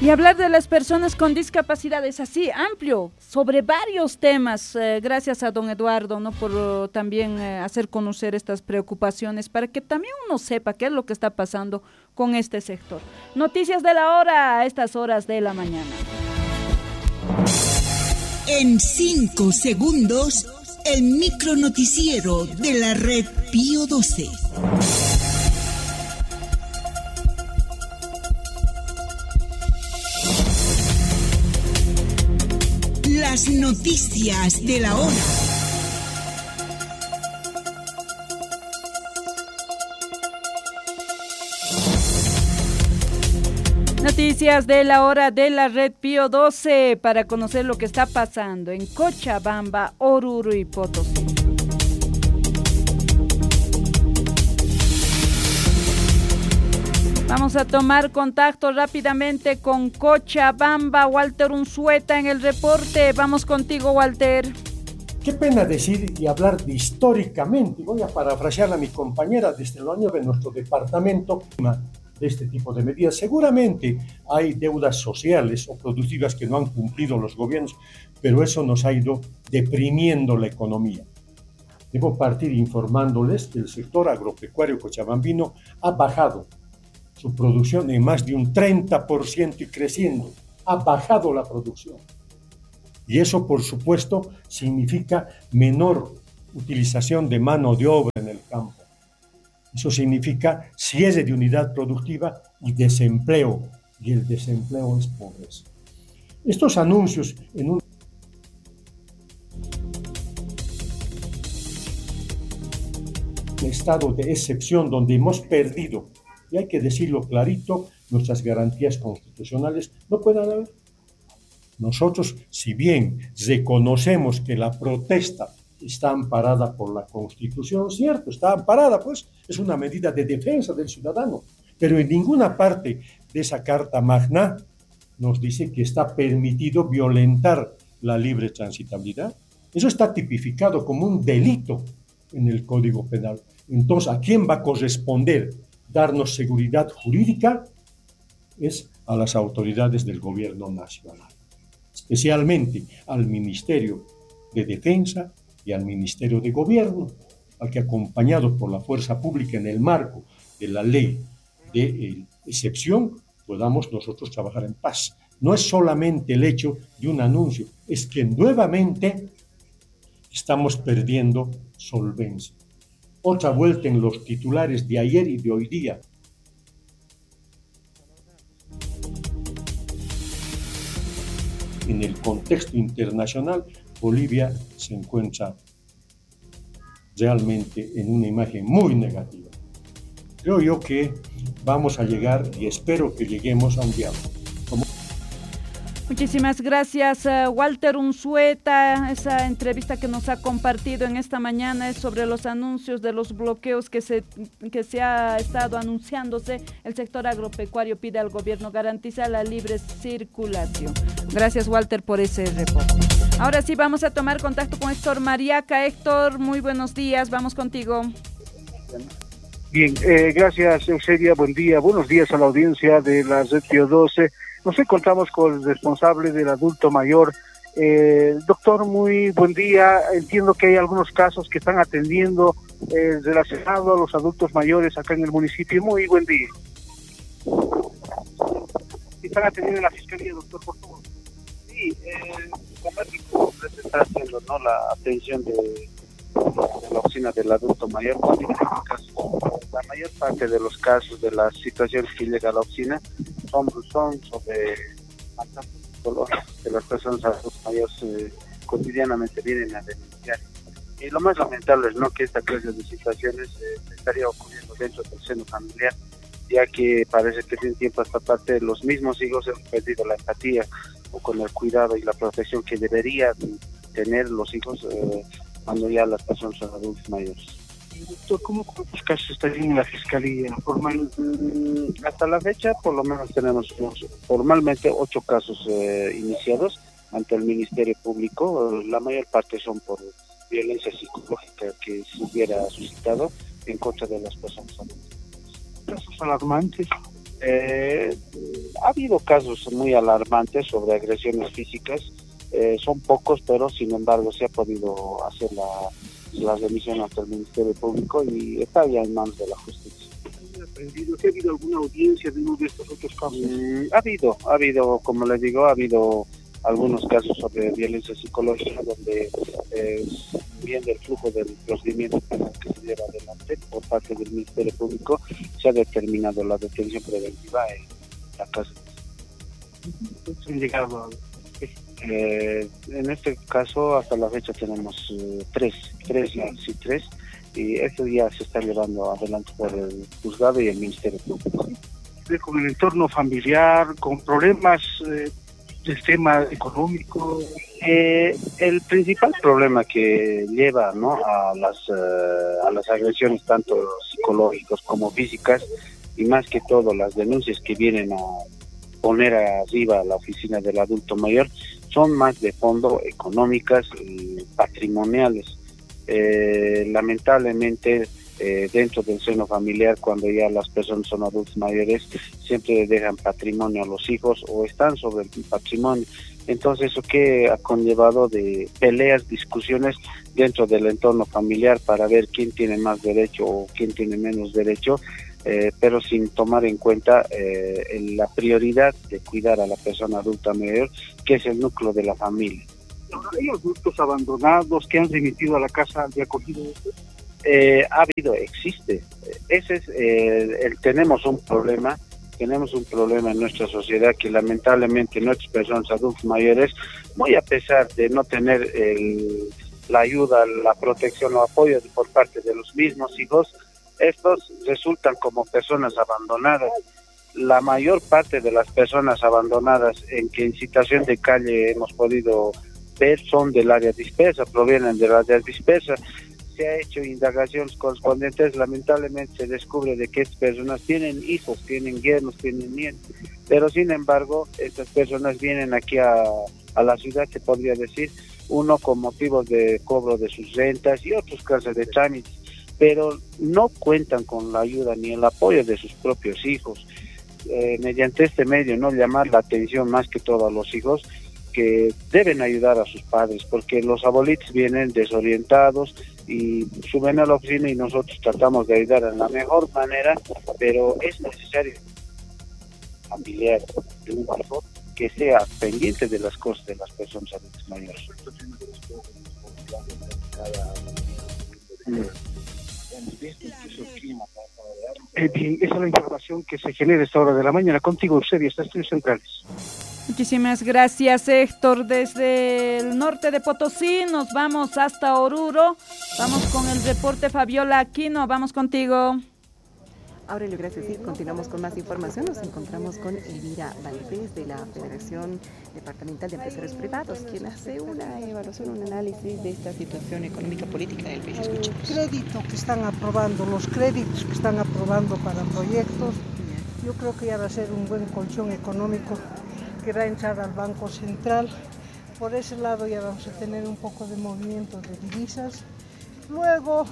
Y hablar de las personas con discapacidad es así, amplio, sobre varios temas. Gracias a don Eduardo, ¿no? Por también hacer conocer estas preocupaciones para que también uno sepa qué es lo que está pasando con este sector. Noticias de la hora a estas horas de la mañana. En 5 segundos, el micronoticiero de la red Pío 12. Las noticias de la hora. Noticias de la hora de la red Pío 12 para conocer lo que está pasando en Cochabamba, Oruro y Potosí. Vamos a tomar contacto rápidamente con Cochabamba. Walter Unzueta en el reporte. Vamos contigo, Walter. Qué pena decir y hablar de históricamente. Voy a parafrasear a mi compañera desde el año de nuestro departamento de este tipo de medidas. Seguramente hay deudas sociales o productivas que no han cumplido los gobiernos, pero eso nos ha ido deprimiendo la economía. Debo partir informándoles que el sector agropecuario cochabambino ha bajado su producción en más de un 30% y creciendo. Ha bajado la producción. Y eso, por supuesto, significa menor utilización de mano de obra en el campo. Eso significa cierre de unidad productiva y desempleo. Y el desempleo es pobreza. Estos anuncios en un estado de excepción donde hemos perdido, y hay que decirlo clarito, nuestras garantías constitucionales no pueden haber. Nosotros, si bien reconocemos que la protesta está amparada por la Constitución, cierto, está amparada, pues es una medida de defensa del ciudadano, pero en ninguna parte de esa Carta Magna nos dice que está permitido violentar la libre transitabilidad. Eso está tipificado como un delito en el Código Penal. Entonces, ¿a quién va a corresponder darnos seguridad jurídica? Es a las autoridades del gobierno nacional, especialmente al Ministerio de Defensa y al Ministerio de Gobierno, al que, acompañado por la fuerza pública en el marco de la ley de excepción, podamos nosotros trabajar en paz. No es solamente el hecho de un anuncio, es que nuevamente estamos perdiendo solvencia. Otra vuelta en los titulares de ayer y de hoy día. En el contexto internacional, Bolivia se encuentra realmente en una imagen muy negativa. Creo yo que vamos a llegar y espero que lleguemos a un diálogo. Muchísimas gracias, Walter Unzueta. Esa entrevista que nos ha compartido en esta mañana es sobre los anuncios de los bloqueos que se ha estado anunciándose. El sector agropecuario pide al gobierno garantizar la libre circulación. Gracias, Walter, por ese reporte. Ahora sí, vamos a tomar contacto con Héctor Mariaca. Héctor, muy buenos días. Vamos contigo. Bien, gracias, Eusebia. Buen día. Buenos días a la audiencia de la Red Pío 12. Nos encontramos con el responsable del adulto mayor. Doctor, muy buen día. Entiendo que hay algunos casos que están atendiendo relacionados a los adultos mayores acá en el municipio. Muy buen día. ¿Están atendiendo en la fiscalía, doctor, por favor? Sí, como se está haciendo, ¿no?, la atención de la oficina del adulto mayor. La mayor parte de los casos, de las situaciones que llega a la oficina son sobre dolor que las personas adultos mayores cotidianamente vienen a denunciar. Y lo más lamentable es, ¿no?, que esta clase de situaciones estaría ocurriendo dentro del seno familiar, ya que parece que de un tiempo a esta parte los mismos hijos han perdido la empatía o con el cuidado y la protección que deberían tener los hijos cuando ya las personas son adultos mayores. Doctor, ¿cuántos casos estarían en la fiscalía? Hasta la fecha, por lo menos tenemos formalmente 8 casos iniciados ante el Ministerio Público. La mayor parte son por violencia psicológica que se hubiera suscitado en contra de las personas adultas. ¿Casos alarmantes? Ha habido casos muy alarmantes sobre agresiones físicas, son pocos, pero sin embargo se ha podido hacer la remisión ante el Ministerio Público y está ya en manos de la justicia. ¿Ha habido alguna audiencia de uno de estos otros casos? Ha habido, como les digo, ha habido algunos casos sobre violencia psicológica donde viendo el flujo del procedimiento penal que se lleva adelante por parte del Ministerio Público, se ha determinado la detención preventiva en la casa. ¿Han llegado en este caso hasta la fecha tenemos tres, y esto ya se está llevando adelante por el juzgado y el Ministerio Público. Con el entorno familiar, con problemas del tema económico? El principal problema que lleva, ¿no?, a las agresiones tanto psicológicas como físicas, y más que todo las denuncias que vienen a poner arriba a la oficina del adulto mayor, son más de fondo económicas y patrimoniales. Lamentablemente dentro del seno familiar, cuando ya las personas son adultos mayores, siempre dejan patrimonio a los hijos o están sobre el patrimonio. Entonces, eso que ha conllevado de peleas, discusiones dentro del entorno familiar para ver quién tiene más derecho o quién tiene menos derecho, pero sin tomar en cuenta la prioridad de cuidar a la persona adulta mayor, que es el núcleo de la familia. ¿Hay adultos abandonados que han remitido a la casa de acogida? Existe. Ese es tenemos un problema en nuestra sociedad, que lamentablemente nuestras personas adultos mayores, muy a pesar de no tener la ayuda, la protección o apoyo por parte de los mismos hijos, estos resultan como personas abandonadas. La mayor parte de las personas abandonadas en situación de calle hemos podido ver son del área dispersa, provienen del área dispersa. Se ha hecho indagaciones correspondientes, lamentablemente se descubre de que estas personas tienen hijos, tienen yernos, tienen nietos, pero sin embargo estas personas vienen aquí a la ciudad, se podría decir, uno con motivos de cobro de sus rentas y otros casos de trámites, pero no cuentan con la ayuda ni el apoyo de sus propios hijos. Mediante este medio, no llamar la atención más que todo a los hijos, que deben ayudar a sus padres, porque los abuelitos vienen desorientados y suben a la oficina y nosotros tratamos de ayudar en la mejor manera, pero es necesario familiar de un hijo que sea pendiente de las cosas de las personas adultas mayores. Bien, esa es la información que se genera a esta hora de la mañana. Contigo, Eusebio, hasta Estudios Centrales. Muchísimas gracias, Héctor. Desde el norte de Potosí nos vamos hasta Oruro. Vamos con el reporte Fabiola Aquino. Vamos contigo. Aurelio, gracias. Sí, continuamos con más información. Nos encontramos con Elvira Valdés de la Federación Departamental de Empresarios Privados, quien hace una evaluación, un análisis de esta situación económica política del país. Escuchemos. El crédito que están aprobando, los créditos que están aprobando para proyectos, yo creo que ya va a ser un buen colchón económico que va a entrar al Banco Central. Por ese lado ya vamos a tener un poco de movimiento de divisas. Luego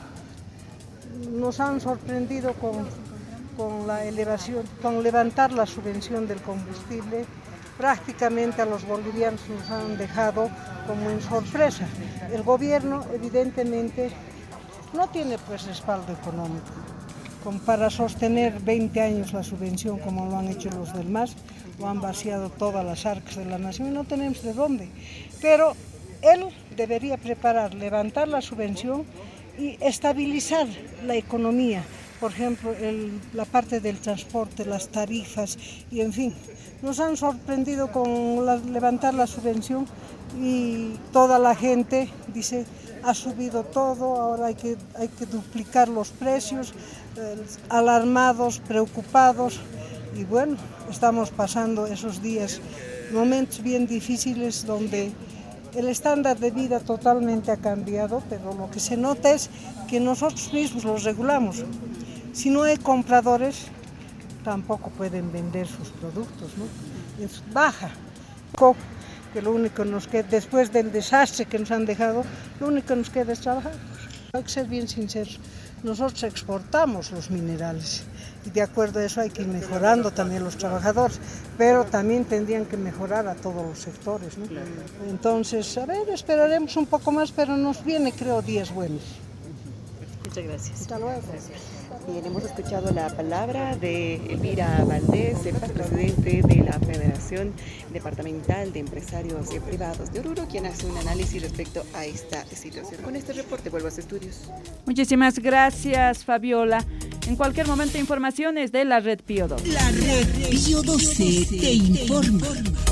nos han sorprendido con la elevación, con levantar la subvención del combustible. Prácticamente a los bolivianos nos han dejado como en sorpresa. El gobierno evidentemente no tiene pues respaldo económico para sostener 20 años la subvención como lo han hecho los del MAS. Lo han vaciado todas las arcas de la nación y no tenemos de dónde. Pero él debería levantar la subvención y estabilizar la economía. Por ejemplo, la parte del transporte, las tarifas y en fin. Nos han sorprendido con levantar la subvención y toda la gente dice, ha subido todo, ahora hay que duplicar los precios, alarmados, preocupados. Y bueno, estamos pasando esos días, momentos bien difíciles donde el estándar de vida totalmente ha cambiado, pero lo que se nota es que nosotros mismos los regulamos. Si no hay compradores, tampoco pueden vender sus productos, ¿no? Es baja. Que lo único nos queda, después del desastre que nos han dejado, lo único que nos queda es trabajar. Hay que ser bien sinceros. nosotros exportamos los minerales. Y de acuerdo a eso hay que ir mejorando también los trabajadores, pero también tendrían que mejorar a todos los sectores, ¿no? Entonces, a ver, esperaremos un poco más, pero nos viene, creo, días buenos. Muchas gracias. Hasta luego. Bien, hemos escuchado la palabra de Elvira Valdés, presidente de la Federación Departamental de Empresarios Privados de Oruro, quien hace un análisis respecto a esta situación. Con este reporte vuelvo a sus estudios. Muchísimas gracias, Fabiola. En cualquier momento, informaciones de la Red Pío 12. La Red Pío 12 te informa.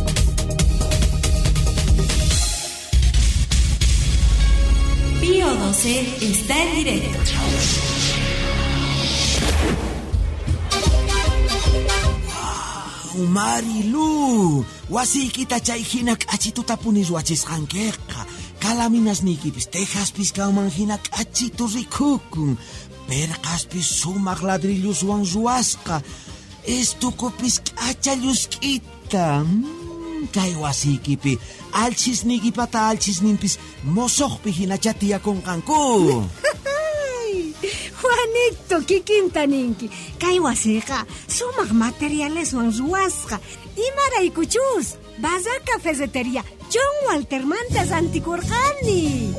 Pío 12 está en directo. Marilu, wasiykita chay hina k'achituta puniswachisqankiqa. Kalaminasniykipis tejaspis kawman hina k'achitu rikukun. Perqaspis sumaq ladrilluswan ruwasqa. Estukupis k'acha llusk'ita. Kay wasiykipi alchisniykipata alchisninpis mosoqpi hinacha tiyakunqanku. Juanito, kikintaninki. Kay wasiqa sumaq materialeswan ruwasqa. Imaraykuchus, Bazar Cafetería John Walter Mantas antikurqani.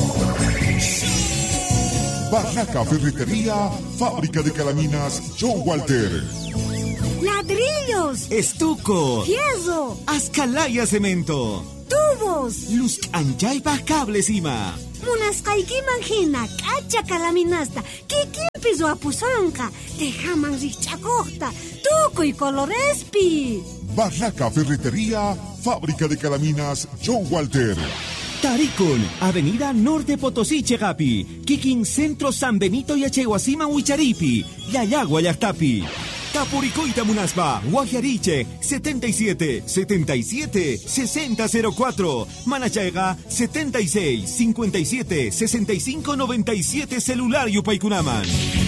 Barraca Ferretería, fábrica de calaminas John Walter. Ladrillos, Estuco, fierro, Azcalaya Cemento, tubos, Luz Anchaypa Cables Ima. Munasqaykiman hina k'acha kalaminasta kikinpis wapusanqa tejaman riqch'akuqta tukuy colorespi. Barraca Ferretería, fábrica de calaminas John Walter. Taricol, Avenida Norte Potosí Chegapi, Kikin Centro San Benito y Achehuasima Huicharipi, Yayagua Yartapi. Tapuricoita Munaspa, Guajariche, 77 77 6004. Manachaiga, 76 57 65 97 celular Yupaykunaman.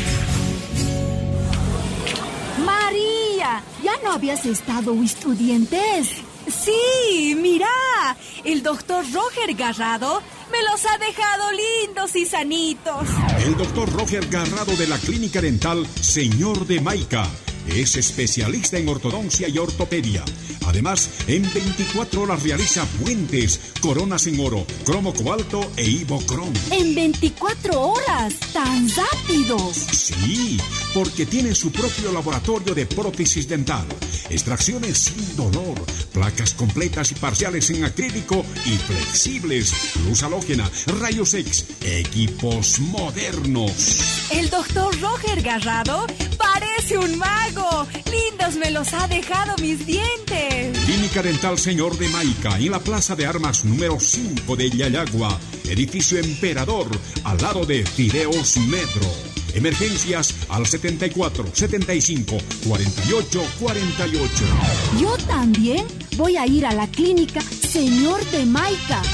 María, ¿ya no habías estado estudiantes? Sí, mira, el doctor Roger Garrado me los ha dejado lindos y sanitos. El doctor Roger Garrado de la Clínica Dental Señor de Maica es especialista en ortodoncia y ortopedia. Además, en 24 horas realiza puentes, coronas en oro, cromo cobalto e ibocrom. ¿En 24 horas? ¿Tan rápido? Sí, porque tiene su propio laboratorio de prótesis dental, extracciones sin dolor, placas completas y parciales en acrílico y flexibles, luz halógena, rayos X, equipos modernos. El doctor Roger Garrado parece un mago. Lindos me los ha dejado mis dientes. Clínica Dental Señor de Maica, en la Plaza de Armas número 5 de Yayagua, edificio Emperador, al lado de Fideos Metro. Emergencias al 74 75 48 48. Yo también voy a ir a la clínica Señor de Maica.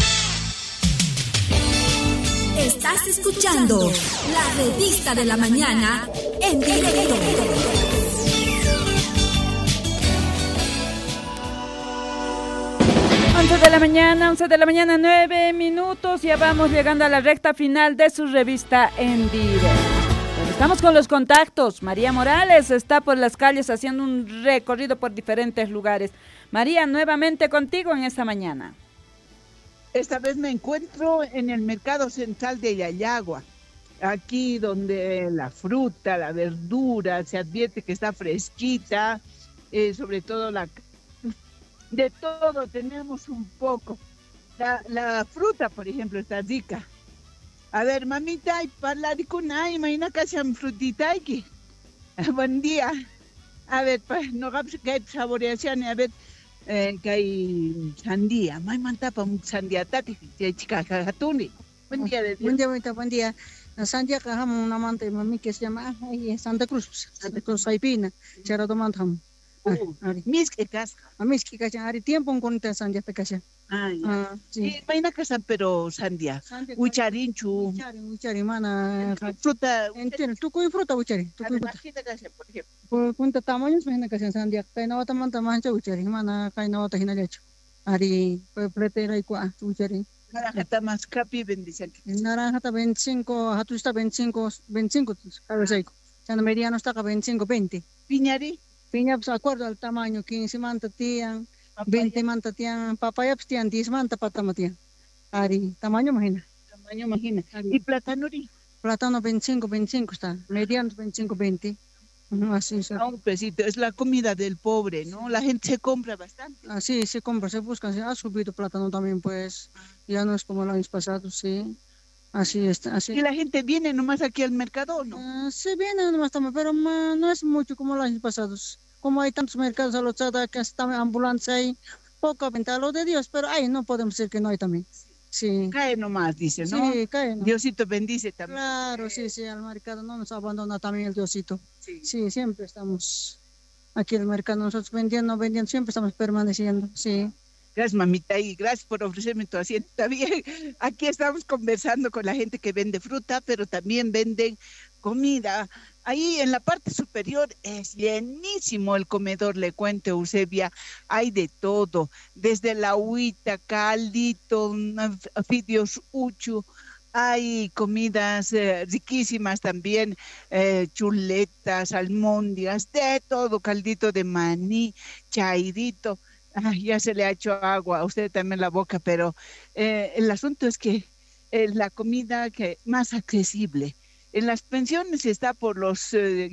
Estás escuchando la revista de la mañana en directo. 11 de la mañana, 9 minutos. Ya vamos llegando a la recta final de su revista en directo. Pues estamos con los contactos. María Morales está por las calles haciendo un recorrido por diferentes lugares. María, nuevamente contigo en esta mañana. Esta vez me encuentro en el mercado central de Yayagua, aquí donde la fruta, la verdura, se advierte que está fresquita, sobre todo de todo tenemos un poco. La fruta, por ejemplo, está rica. A ver, mamita, parlari kunay, imagina que sean frutita aquí. Buen día. A ver, no que saboreación, a ver. Que hay sandía, may mantapa sandía tati, chica jatuni. Buen día de Dios. Buen día. La sandía que hacemos una manta de mami que se llama Santa Cruz Saipina, Charado Mantam. Miski casca. Miski casca, hay tiempo con esta sandía pequeña. Sí. Vaina casa pero sandía. Ucharinchu. Uchari, mana. Fruta. Entiendo, tú con fruta uchari. Tú con fruta. Por ejemplo. Punta tamaños me que sandía. Kaina wata mancha uchari, mana kaina wata hina lecho. Ari pretera y cua uchari. Naranja más capi bendición. Naranja está 25, Hatu está 25, 25, a ver si Chano mediano está a 25, 20. Piñari. Piña, pues acuerdo al tamaño, 15 manta tian, 20 manta tian, papaya pues tian 10 manta patama tian. Ari, tamaño imagina. Tamaño imagina. ¿Y plátano? Plátano 25, 25 está, mediano 25, 20. Así es. A un pesito, es la comida del pobre, ¿no? La gente se compra bastante. Así se compra, se busca, ha subido plátano también, pues, ya no es como los años pasados, sí. Así está, así. ¿Y la gente viene nomás aquí al mercado, no? Sí viene nomás también, pero no es mucho como los años pasados. Como hay tantos mercados a los que están ambulantes ahí, poca venta a lo de Dios, pero ahí no podemos decir que no hay también. Sí. Cae nomás, dice, ¿no? Sí, cae. ¿No? Diosito bendice también. Claro, sí, al mercado no nos abandona también el Diosito. Sí, siempre estamos aquí en el mercado, nosotros vendiendo, siempre estamos permaneciendo, sí. Gracias, mamita, y gracias por ofrecerme tu asiento. Está bien, aquí estamos conversando con la gente que vende fruta, pero también venden comida. Ahí en la parte superior es llenísimo el comedor, le cuento, Eusebia. Hay de todo, desde la agüita, caldito, fideos uchu. Hay comidas riquísimas también, chuletas, almóndigas, de todo, caldito de maní, chairito. Ay, ya se le ha hecho agua a usted también la boca, pero el asunto es que la comida que más accesible. En las pensiones está por los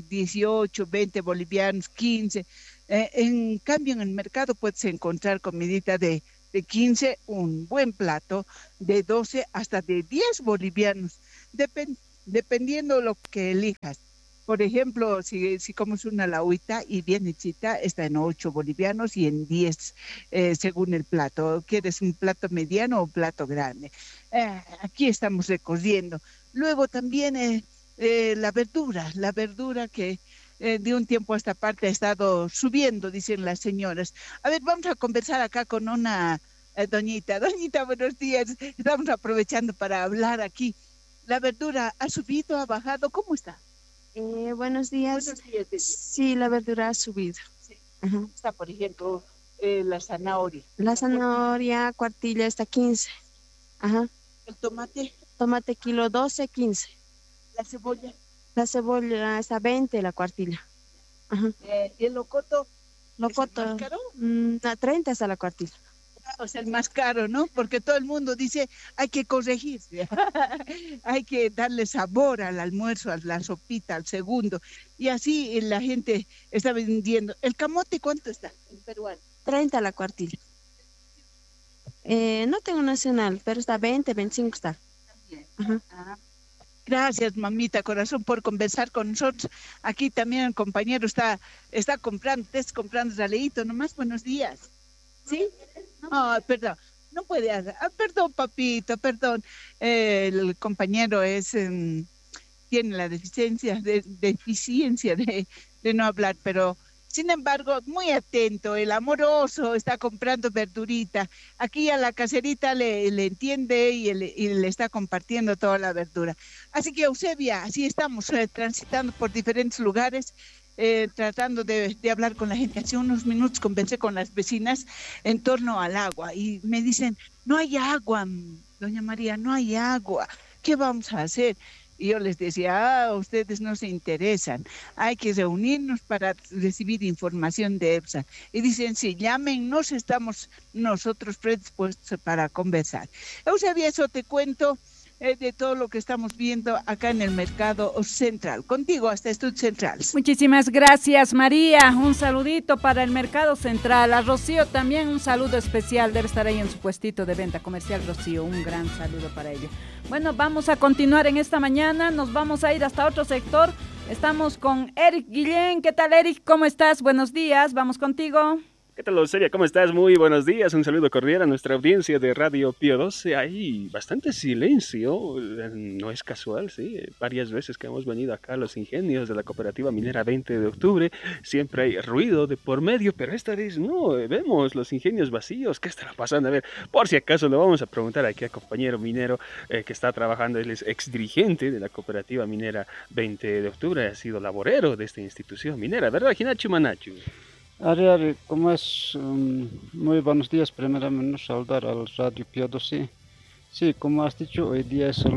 18, 20 bolivianos, 15. En cambio, en el mercado puedes encontrar comidita de 15, un buen plato, de 12 hasta de 10 bolivianos, dependiendo lo que elijas. Por ejemplo, si comes una lauita y bien hechita, está en 8 bolivianos y en 10 según el plato. ¿Quieres un plato mediano o un plato grande? Aquí estamos recorriendo. Luego también la verdura que de un tiempo a esta parte ha estado subiendo, dicen las señoras. A ver, vamos a conversar acá con una doñita. Doñita, buenos días. Estamos aprovechando para hablar aquí. ¿La verdura ha subido, ha bajado? ¿Cómo está? Buenos días. Buenos días. Sí, la verdura ha subido. Sí. Está, por ejemplo, la zanahoria. La zanahoria, cuartilla está 15. Ajá. ¿El tomate? Tomate kilo 12, 15. ¿La cebolla? La cebolla está 20, la cuartilla. Ajá. ¿Y el locoto? Locoto. ¿Es el más caro? A 30 está la cuartilla. O sea, el más caro, ¿no? Porque todo el mundo dice, hay que corregir, hay que darle sabor al almuerzo, a la sopita, al segundo. Y así la gente está vendiendo. ¿El camote cuánto está en peruano? 30 la cuartilla. No tengo nacional, pero está 20, 25 está. Ajá. Gracias, mamita corazón, por conversar con nosotros. Aquí también el compañero está comprando raleíto nomás. Buenos días. ¿Sí? Perdón, no puede hacer. Perdón, papito, perdón. El compañero tiene la deficiencia de no hablar, pero sin embargo, muy atento, el amoroso está comprando verdurita. Aquí a la caserita le entiende y le está compartiendo toda la verdura. Así que, Eusebia, así estamos transitando por diferentes lugares. Tratando de hablar con la gente. Hace unos minutos conversé con las vecinas en torno al agua y me dicen, no hay agua, doña María, no hay agua, ¿qué vamos a hacer? Y yo les decía, ustedes no se interesan, hay que reunirnos para recibir información de EPSA. Y dicen, sí, llámennos, estamos nosotros predispuestos para conversar. Eusebia, eso te cuento de todo lo que estamos viendo acá en el mercado central. Contigo hasta Estudios Centrales. Muchísimas gracias, María. Un saludito para el mercado central. A Rocío también un saludo especial. Debe estar ahí en su puestito de venta comercial, Rocío. Un gran saludo para ella. Bueno, vamos a continuar en esta mañana. Nos vamos a ir hasta otro sector. Estamos con Eric Guillén. ¿Qué tal, Eric? ¿Cómo estás? Buenos días. Vamos contigo. ¿Qué tal, Eusebia? ¿Cómo estás? Muy buenos días. Un saludo cordial a nuestra audiencia de Radio Pío 12. Hay bastante silencio, no es casual, ¿sí? Varias veces que hemos venido acá a los ingenios de la Cooperativa Minera 20 de octubre, siempre hay ruido de por medio, pero esta vez no, vemos los ingenios vacíos. ¿Qué estará pasando? A ver, por si acaso lo vamos a preguntar aquí al compañero minero que está trabajando. Él es exdirigente de la Cooperativa Minera 20 de octubre, ha sido laborero de esta institución minera, ¿verdad, Hinachu Manachu? Ari, ¿cómo es? Muy buenos días. Primeramente, saludar al Radio Pío 12 Sí, como has dicho, hoy día es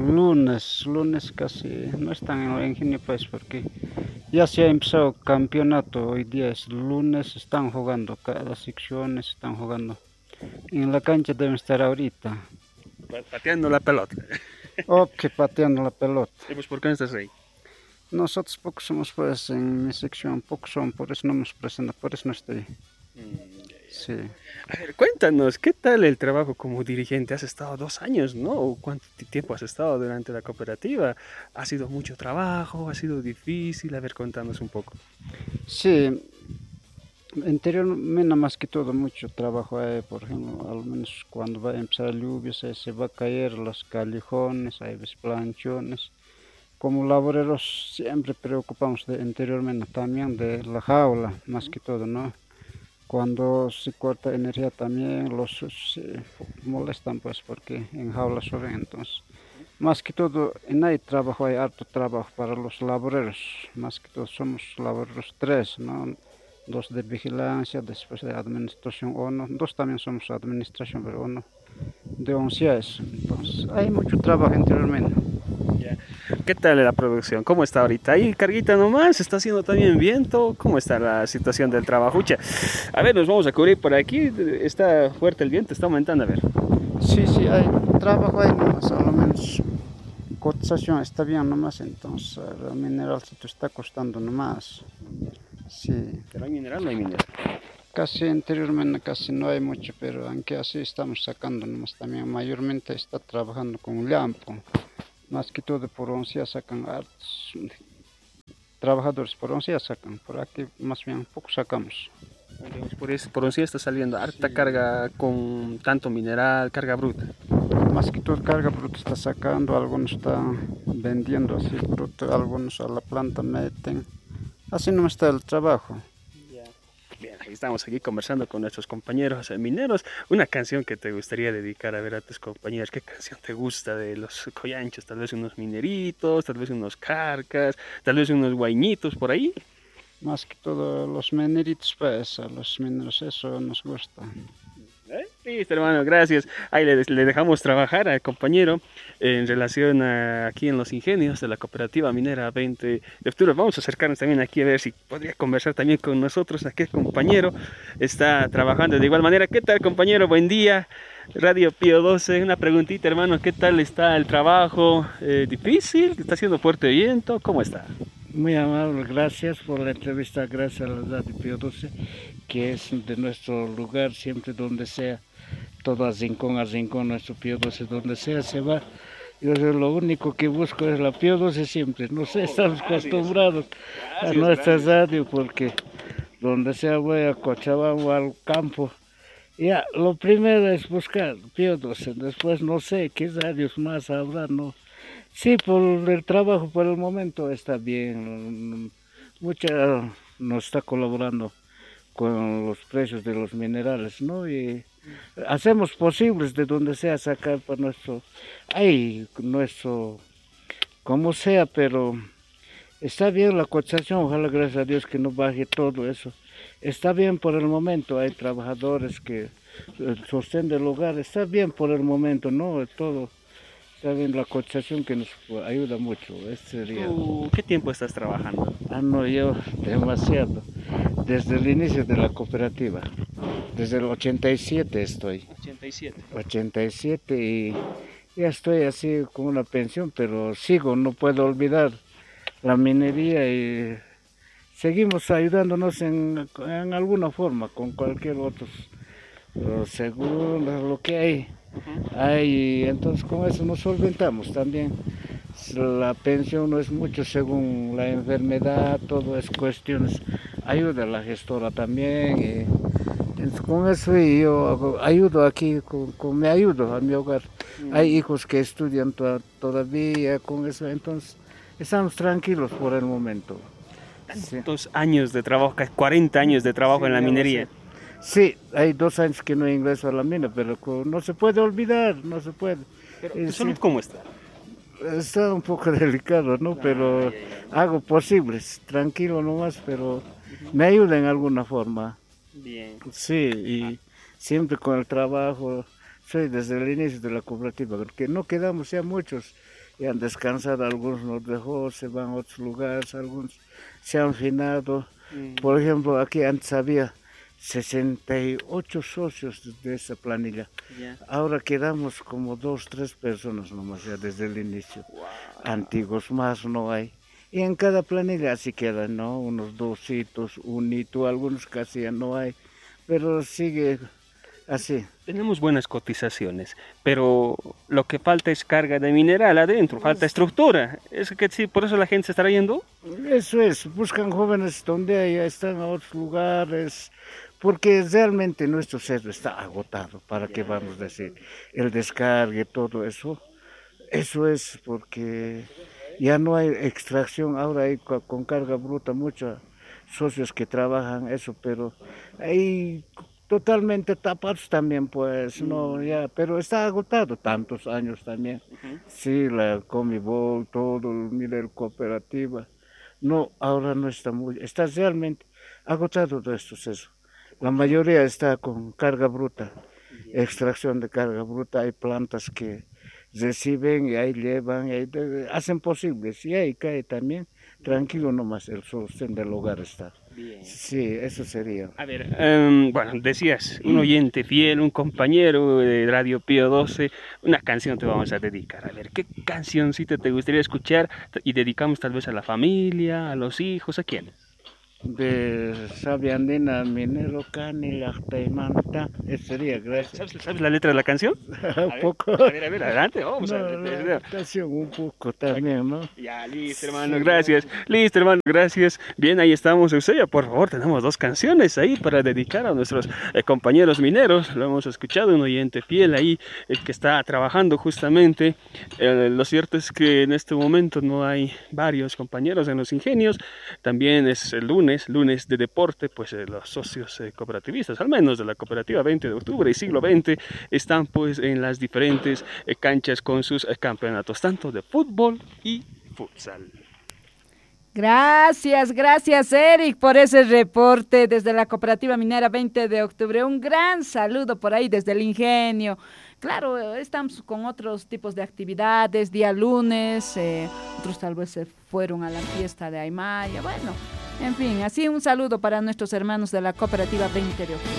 lunes casi no están en el ingenio pues porque ya se ha empezado campeonato, hoy día es lunes, están jugando, cada sección están jugando. En la cancha deben estar ahorita. Pateando la pelota. Ok, pateando la pelota. ¿Y pues por qué no estás ahí? Nosotros pocos somos pues en mi sección, pocos son, por eso no nos presenta, por eso no estoy. Sí. A ver, cuéntanos, ¿qué tal el trabajo como dirigente? Has estado 2 años, ¿no? ¿Cuánto tiempo has estado durante la cooperativa? ¿Ha sido mucho trabajo? ¿Ha sido difícil? A ver, contanos un poco. Sí, anteriormente más que todo mucho trabajo hay, por ejemplo, al menos cuando va a empezar lluvias se va a caer los callejones, hay planchones. Como laboreros siempre preocupamos anteriormente también de la jaula, más que todo, ¿no? Cuando se corta energía también los se molestan pues porque en jaula suben, entonces más que todo en ahí trabajo, hay harto trabajo para los laboreros, más que todo somos laboreros 3, ¿no? 2 de vigilancia, después de administración 1, 2 también somos administración, pero 1 de 11 es, entonces hay mucho trabajo anteriormente. ¿Qué tal la producción? ¿Cómo está ahorita? ¿Ahí carguita nomás? ¿Está haciendo también viento? ¿Cómo está la situación del trabajo? Ucha, a ver, nos vamos a cubrir por aquí. Está fuerte el viento, está aumentando, a ver. Sí, hay trabajo ahí nomás, a lo menos cotización está bien nomás, entonces el mineralcito está costando nomás. Sí. ¿Pero hay mineral o no hay mineral? Casi anteriormente casi no hay mucho, pero aunque así estamos sacando nomás también. Mayormente está trabajando con lampo. Más que todo por oncea sacan hartos trabajadores, por oncea sacan, por aquí más bien poco sacamos. Por oncea está saliendo harta carga con tanto mineral, carga bruta. Más que todo carga bruta está sacando, algunos están vendiendo así bruto, algunos a la planta meten. Así no está el trabajo. Bien, estamos aquí conversando con nuestros compañeros mineros. Una canción que te gustaría dedicar a ver a tus compañeros. ¿Qué canción te gusta de los coyanchos? Tal vez unos mineritos, tal vez unos carcas, tal vez unos guañitos por ahí. Más que todo los mineritos, pues a los mineros eso nos gusta. Listo, hermano, gracias. Ahí le dejamos trabajar al compañero en relación a aquí en los ingenios de la cooperativa minera 20 de octubre. Vamos a acercarnos también aquí a ver si podría conversar también con nosotros. Aquí el compañero está trabajando de igual manera. ¿Qué tal, compañero? Buen día. Radio Pío 12. Una preguntita, hermano. ¿Qué tal está el trabajo? ¿Difícil? ¿Está haciendo fuerte viento? ¿Cómo está? Muy amable, gracias por la entrevista, gracias a la Radio Pío 12, que es de nuestro lugar, siempre donde sea, todo a rincón, nuestro Pío 12, donde sea se va. Yo lo único que busco es la Pío 12 siempre, no sé, estamos acostumbrados a nuestra radio, porque donde sea voy a Cochabamba o al campo, ya, lo primero es buscar Pío 12, después no sé qué radios más habrá, ¿no? Sí, por el trabajo por el momento está bien, mucha nos está colaborando con los precios de los minerales, ¿no? Y hacemos posibles de donde sea sacar para nuestro, como sea, pero está bien la cotización, ojalá gracias a Dios que no baje todo eso. Está bien por el momento, hay trabajadores que sostienen el hogar, está bien por el momento, ¿no? Todo. Saben la cotización que nos ayuda mucho. ¿Qué tiempo estás trabajando? No, yo demasiado. Desde el inicio de la cooperativa. Desde el 87 estoy. 87 y ya estoy así con una pensión, pero sigo, no puedo olvidar la minería y seguimos ayudándonos en alguna forma con cualquier otro según lo que hay. Entonces con eso nos solventamos también. La pensión no es mucho según la enfermedad, todo es cuestiones. Ayuda a la gestora también. Con eso yo ayudo aquí, me ayudo a mi hogar. Hay hijos que estudian todavía con eso, entonces estamos tranquilos por el momento. ¿Tantos años de trabajo, casi 40 años de trabajo en la minería? Sí, hay 2 años que no ingreso a la mina, pero no se puede olvidar, no se puede. ¿Tu salud cómo está? Está un poco delicado, ¿no? Pero hago posibles, tranquilo nomás, pero me ayuda en alguna forma. Bien. Sí, y siempre con el trabajo, soy desde el inicio de la cooperativa, porque no quedamos ya muchos, ya han descansado, algunos nos dejó, se van a otros lugares, algunos se han finado. Por ejemplo, aquí antes había 68 socios de esa planilla. Ahora quedamos como 2, 3 personas nomás ya desde el inicio. Antiguos más no hay. Y en cada planilla así quedan, ¿no? Unos 2 hitos, un hito, algunos casi ya no hay. Pero sigue así. Tenemos buenas cotizaciones, pero lo que falta es carga de mineral adentro, falta estructura. ¿Es que sí, por eso la gente se está yendo? Eso es, buscan jóvenes donde hay, están a otros lugares, porque realmente nuestro cerro está agotado, ¿para qué vamos a decir? El descargue, todo eso, eso es porque ya no hay extracción, ahora hay con carga bruta muchos socios que trabajan eso, pero hay totalmente tapados también, pues, no, ya, pero está agotado tantos años también. Sí, la Comibol, todo, mira, el cooperativa, no, ahora no está muy, está realmente agotado de estos eso. La mayoría está con carga bruta, extracción de carga bruta, hay plantas que reciben y ahí llevan, y ahí hacen posible, si ahí cae también, tranquilo nomás, el sostén del hogar está. Bien. Sí, eso sería. A ver, bueno, decías, un oyente fiel, un compañero de Radio Pío 12, una canción te vamos a dedicar. A ver, ¿qué cancioncita te gustaría escuchar? Y dedicamos tal vez a la familia, a los hijos, ¿a quiénes? De Sabia Andina, Minero, Cani, Lactaimanta, esa sería, gracias. ¿Sabes la letra de la canción? Un poco. A ver, adelante, vamos a ver. La canción un poco también, ¿no? Ya, listo, hermano, gracias. Listo, hermano, gracias. Bien, ahí estamos, Eusebio. Por favor, tenemos 2 canciones ahí para dedicar a nuestros compañeros mineros. Lo hemos escuchado, un oyente fiel ahí, el que está trabajando justamente. Lo cierto es que en este momento no hay varios compañeros en los ingenios. También es el lunes de deporte, pues los socios cooperativistas, al menos de la cooperativa 20 de octubre y siglo XX, están pues en las diferentes canchas con sus campeonatos, tanto de fútbol y futsal. Gracias Eric por ese reporte desde la cooperativa minera 20 de octubre. Un gran saludo por ahí desde el ingenio. Claro, estamos con otros tipos de actividades, día lunes, otros tal vez se fueron a la fiesta de Aymaya, bueno, en fin, así un saludo para nuestros hermanos de la cooperativa 20 de octubre.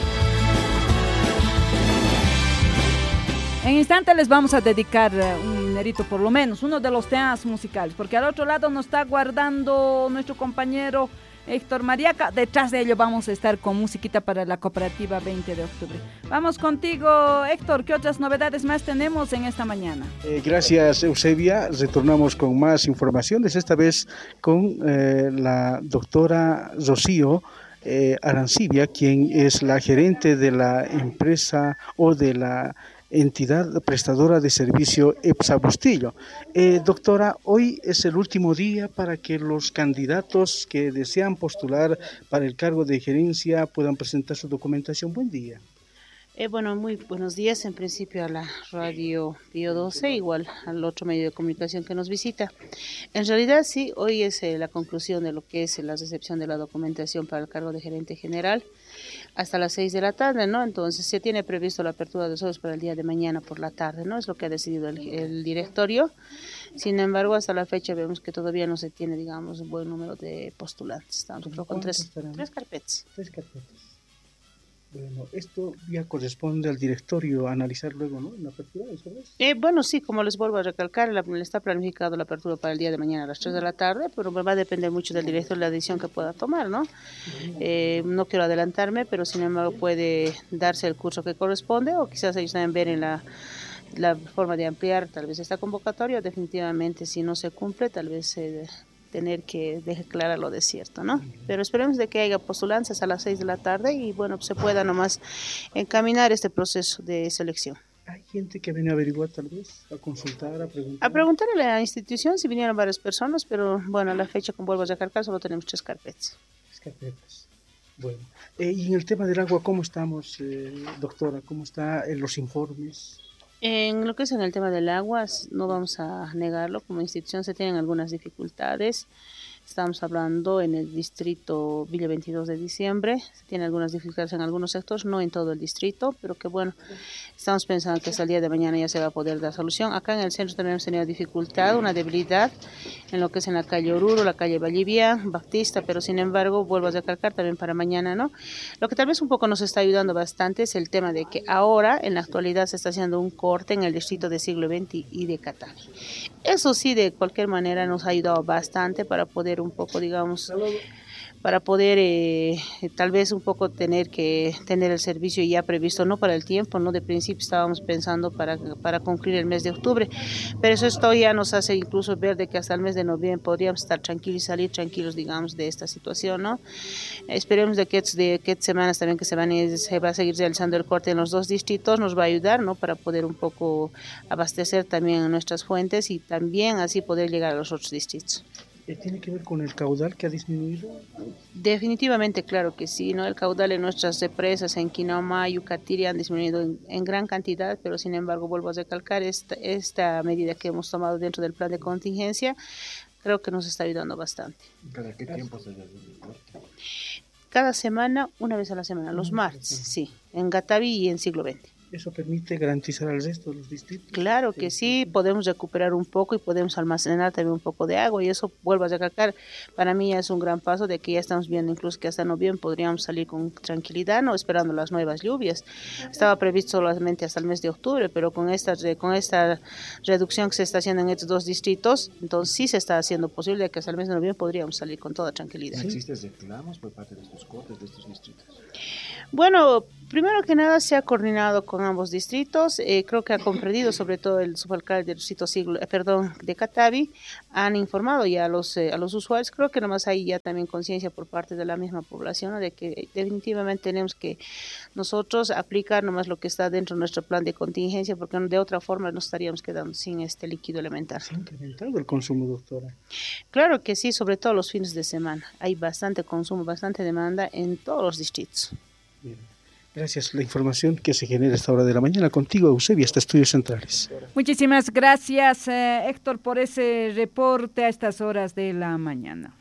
En instante les vamos a dedicar un minerito, por lo menos, uno de los temas musicales, porque al otro lado nos está guardando nuestro compañero Héctor Mariaca. Detrás de ello vamos a estar con musiquita para la cooperativa 20 de octubre. Vamos contigo, Héctor, ¿qué otras novedades más tenemos en esta mañana? Gracias, Eusebia. Retornamos con más informaciones, esta vez con la doctora Rocío Arancibia, quien es la gerente de la empresa o de la entidad prestadora de servicio EPSA Bustillo. Doctora, hoy es el último día para que los candidatos que desean postular para el cargo de gerencia puedan presentar su documentación. Buen día. Bueno, muy buenos días en principio a la Radio Pío 12, igual al otro medio de comunicación que nos visita. En realidad sí, hoy es la conclusión de lo que es la recepción de la documentación para el cargo de gerente general hasta las 6 de la tarde, ¿no? Entonces se tiene previsto la apertura de socios para el día de mañana por la tarde, ¿no? Es lo que ha decidido el directorio. Sin embargo, hasta la fecha vemos que todavía no se tiene, digamos, un buen número de postulantes. Estamos con tres carpetas. 3 carpetas. Bueno, esto ya corresponde al directorio analizar luego, ¿no? En la apertura, ¿eso es? Bueno, sí, como les vuelvo a recalcar, está planificado la apertura para el día de mañana a las 3 de la tarde, pero va a depender mucho del director la decisión que pueda tomar, ¿no? No quiero adelantarme, pero sin embargo puede darse el curso que corresponde, o quizás ellos también ver en la forma de ampliar tal vez esta convocatoria. Definitivamente, si no se cumple, tal vez tener que declarar lo desierto, ¿no? Pero esperemos de que haya postulantes a las 6 de la tarde y bueno, pues se pueda nomás encaminar este proceso de selección. ¿Hay gente que viene a averiguar tal vez, a consultar, a preguntar? A preguntarle a la institución si vinieron varias personas, pero bueno, a la fecha, como vuelvo a recalcar, solo tenemos 3 carpetas. 3 carpetas. Bueno, y en el tema del agua, ¿cómo estamos, doctora? ¿Cómo están los informes? En lo que es en el tema del agua, no vamos a negarlo, como institución se tienen algunas dificultades, Estamos hablando en el distrito Villa 22 de diciembre. Se tiene algunas dificultades en algunos sectores, no en todo el distrito, pero que bueno, estamos pensando que hasta el día de mañana ya se va a poder dar solución. Acá en el centro también hemos tenido dificultad, una debilidad en lo que es en la calle Oruro, la calle Valdivia, Baptista, pero sin embargo, vuelvo a recalcar también para mañana, ¿no? Lo que tal vez un poco nos está ayudando bastante es el tema de que ahora, en la actualidad, se está haciendo un corte en el distrito de Siglo XX y de Catavi. Eso sí, de cualquier manera nos ha ayudado bastante para poder un poco, digamos, para poder tal vez un poco tener el servicio ya previsto, no para el tiempo, no de principio estábamos pensando para concluir el mes de octubre, pero esto ya nos hace incluso ver de que hasta el mes de noviembre podríamos estar tranquilos y salir tranquilos, digamos, de esta situación, ¿no? Esperemos de que semanas también que se va a seguir realizando el corte en los dos distritos, nos va a ayudar, ¿no? Para poder un poco abastecer también nuestras fuentes y también así poder llegar a los otros distritos. ¿Tiene que ver con el caudal que ha disminuido? Definitivamente, claro que sí, ¿no? El caudal en nuestras represas en Quinaoma y Ucatiri han disminuido en gran cantidad, pero sin embargo vuelvo a recalcar esta medida que hemos tomado dentro del plan de contingencia, creo que nos está ayudando bastante. ¿Cada qué tiempo se realiza el corte? Cada semana, una vez a la semana, los martes, sí, en Catavi y en Siglo XX. ¿Eso permite garantizar al resto de los distritos? Claro que sí, podemos recuperar un poco y podemos almacenar también un poco de agua y eso, vuelvo a recalcar, para mí ya es un gran paso de que ya estamos viendo incluso que hasta noviembre podríamos salir con tranquilidad, no esperando las nuevas lluvias. Estaba previsto solamente hasta el mes de octubre, pero con esta reducción que se está haciendo en estos dos distritos, entonces sí se está haciendo posible que hasta el mes de noviembre podríamos salir con toda tranquilidad. ¿Existen reclamos por parte de estos cortes de estos distritos? Bueno, primero que nada se ha coordinado con ambos distritos, creo que ha comprendido sobre todo el subalcalde del distrito de Catavi, han informado ya a los usuarios, creo que nomás hay ya también conciencia por parte de la misma población, ¿no? De que definitivamente tenemos que nosotros aplicar nomás lo que está dentro de nuestro plan de contingencia, porque de otra forma nos estaríamos quedando sin este líquido elemental. ¿Se ha incrementado el consumo, doctora? Claro que sí, sobre todo los fines de semana, hay bastante consumo, bastante demanda en todos los distritos. Bien. Gracias. La información que se genera a esta hora de la mañana contigo, Eusebia, hasta Estudios Centrales. Muchísimas gracias, Héctor, por ese reporte a estas horas de la mañana.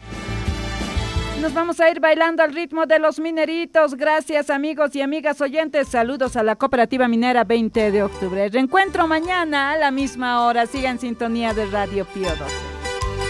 Nos vamos a ir bailando al ritmo de los mineritos. Gracias, amigos y amigas oyentes. Saludos a la Cooperativa Minera 20 de octubre. Reencuentro mañana a la misma hora. Siga en sintonía de Radio Pío 12.